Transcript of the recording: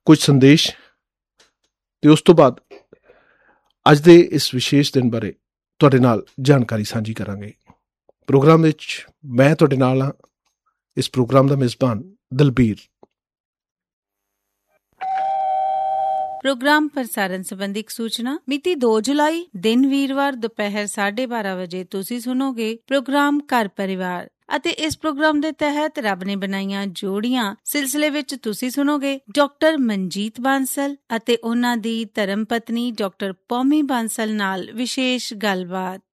ਕੁਝ ਸੰਦੇਸ਼ ਤੇ ਉਸ ਤੋਂ ਬਾਅਦ ਅੱਜ ਦੇ ਇਸ ਵਿਸ਼ੇਸ਼ ਦਿਨ ਬਾਰੇ ਤੁਹਾਡੇ ਨਾਲ ਜਾਣਕਾਰੀ ਸਾਂਝੀ ਕਰਾਂਗੇ। ਪ੍ਰੋਗਰਾਮ ਵਿੱਚ ਮੈਂ ਤੁਹਾਡੇ ਨਾਲ ਹਾਂ, ਇਸ ਪ੍ਰੋਗਰਾਮ ਦਾ ਮੇਜ਼ਬਾਨ ਦਲਬੀਰ। ਪ੍ਰੋਗਰਾਮ ਪ੍ਰਸਾਰਣ ਸੰਬੰਧੀ ਇੱਕ ਸੂਚਨਾ। ਮਿਤੀ 2 ਜੁਲਾਈ ਦਿਨ ਵੀਰਵਾਰ ਦੁਪਹਿਰ 12:30 ਵਜੇ ਤੁਸੀਂ ਸੁਣੋਗੇ ਪ੍ਰੋਗਰਾਮ ਘਰ ਪਰਿਵਾਰ, ਅਤੇ ਇਸ ਪ੍ਰੋਗਰਾਮ ਦੇ ਤਹਿਤ ਰੱਬ ਨੇ ਬਣਾਈਆਂ ਜੋੜੀਆਂ ਸਿਲਸਿਲੇ ਵਿੱਚ ਤੁਸੀਂ ਸੁਣੋਗੇ ਡਾਕਟਰ ਮਨਜੀਤ ਬਾਂਸਲ ਅਤੇ ਉਹਨਾਂ ਦੀ ਧਰਮ ਪਤਨੀ ਡਾਕਟਰ ਪੌਮੀ ਬਾਂਸਲ ਨਾਲ ਵਿਸ਼ੇਸ਼ ਗੱਲਬਾਤ।